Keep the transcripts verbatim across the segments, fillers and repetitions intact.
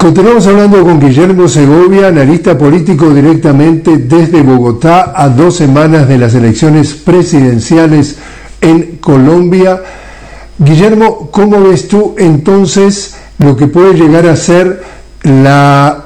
Continuamos hablando con Guillermo Segovia, analista político directamente desde Bogotá, a dos semanas de las elecciones presidenciales en Colombia. Guillermo, ¿cómo ves tú entonces lo que puede llegar a ser la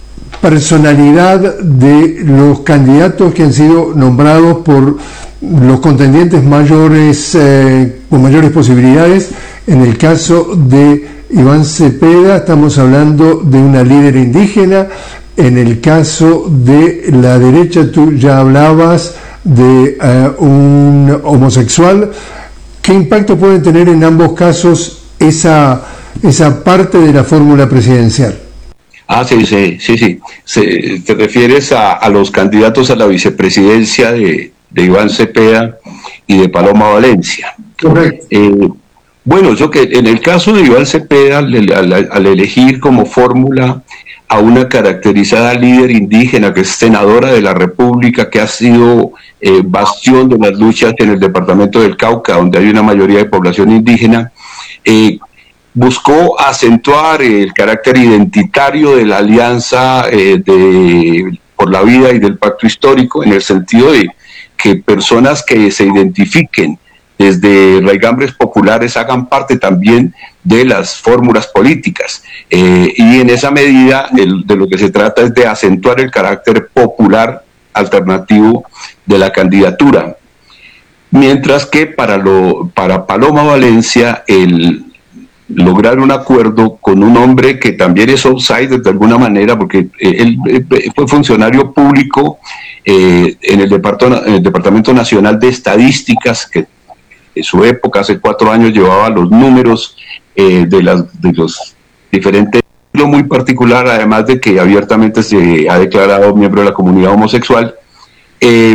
personalidad de los candidatos que han sido nombrados por los contendientes mayores, eh, con mayores posibilidades? En el caso de Iván Cepeda, estamos hablando de una líder indígena. En el caso de la derecha, tú ya hablabas de uh, un homosexual. ¿Qué impacto pueden tener en ambos casos esa, esa parte de la fórmula presidencial? Ah, sí, sí, sí, sí. Se, te refieres a, a los candidatos a la vicepresidencia de, de Iván Cepeda y de Paloma Valencia. Correcto. Eh, Bueno, yo que en el caso de Iván Cepeda, al, al, al elegir como fórmula a una caracterizada líder indígena que es senadora de la República, que ha sido eh, bastión de las luchas en el departamento del Cauca, donde hay una mayoría de población indígena, eh, buscó acentuar el carácter identitario de la alianza eh, de, por la vida y del pacto histórico, en el sentido de que personas que se identifiquen desde raigambres populares hagan parte también de las fórmulas políticas. Eh, y en esa medida el, de lo que se trata es de acentuar el carácter popular alternativo de la candidatura. Mientras que para, lo, para Paloma Valencia, el lograr un acuerdo con un hombre que también es outsider de alguna manera, porque él, él fue funcionario público eh, en, el departamento, en el Departamento Nacional de Estadísticas, que en su época, hace cuatro años, llevaba los números eh, de, las, de los diferentes, lo muy particular, además de que abiertamente se ha declarado miembro de la comunidad homosexual. Eh,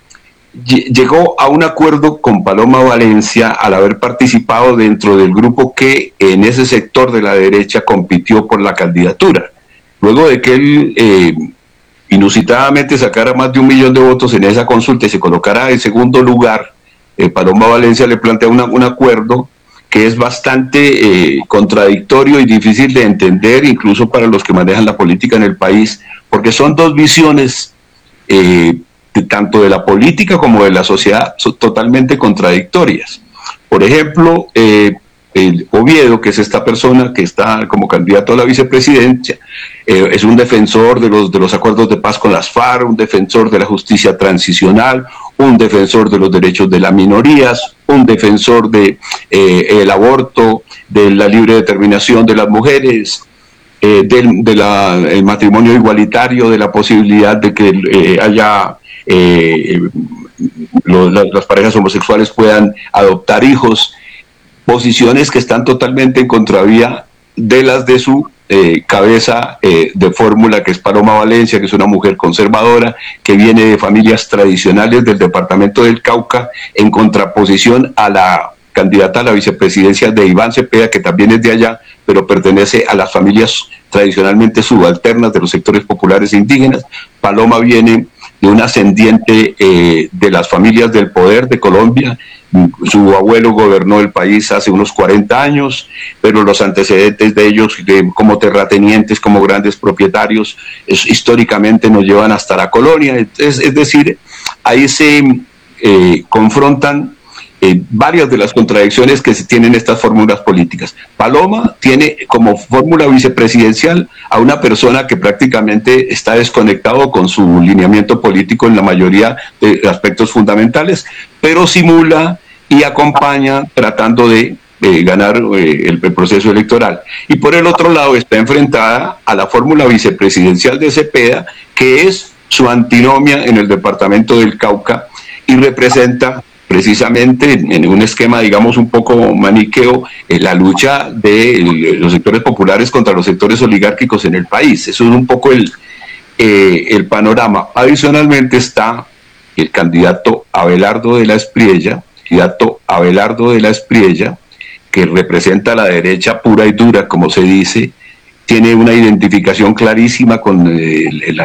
llegó a un acuerdo con Paloma Valencia al haber participado dentro del grupo que en ese sector de la derecha compitió por la candidatura. Luego de que él eh, inusitadamente sacara más de un millón de votos en esa consulta y se colocara en segundo lugar, Eh, Paloma Valencia le plantea una, un acuerdo que es bastante eh, contradictorio y difícil de entender, incluso para los que manejan la política en el país, porque son dos visiones, eh, de, tanto de la política como de la sociedad, son totalmente contradictorias. Por ejemplo, eh, el Oviedo, que es esta persona que está como candidato a la vicepresidencia, eh, es un defensor de los, de los acuerdos de paz con las FARC, un defensor de la justicia transicional, un defensor de los derechos de las minorías, un defensor de eh, el aborto, de la libre determinación de las mujeres, eh, del de la, el matrimonio igualitario, de la posibilidad de que eh, haya eh, lo, las, las parejas homosexuales puedan adoptar hijos, posiciones que están totalmente en contravía de las de su Eh, cabeza eh, de fórmula, que es Paloma Valencia, que es una mujer conservadora, que viene de familias tradicionales del departamento del Cauca, en contraposición a la candidata a la vicepresidencia de Iván Cepeda, que también es de allá, pero pertenece a las familias tradicionalmente subalternas de los sectores populares e indígenas. Paloma viene de un ascendiente eh, de las familias del poder de Colombia. Su abuelo gobernó el país hace unos cuarenta años, pero los antecedentes de ellos, de, como terratenientes, como grandes propietarios, es, históricamente nos llevan hasta la colonia. Es, es decir, ahí se eh, confrontan eh, varias de las contradicciones que se tienen estas fórmulas políticas. Paloma tiene como fórmula vicepresidencial a una persona que prácticamente está desconectado con su lineamiento político en la mayoría de aspectos fundamentales, pero simula y acompaña tratando de eh, ganar eh, el, el proceso electoral. Y por el otro lado está enfrentada a la fórmula vicepresidencial de Cepeda, que es su antinomia en el departamento del Cauca y representa precisamente en un esquema, digamos, un poco maniqueo, eh, la lucha de los sectores populares contra los sectores oligárquicos en el país. Eso es un poco el, eh, el panorama. Adicionalmente está el candidato Abelardo de la Espriella, candidato Abelardo de la Espriella, que representa a la derecha pura y dura, como se dice, tiene una identificación clarísima con el, el,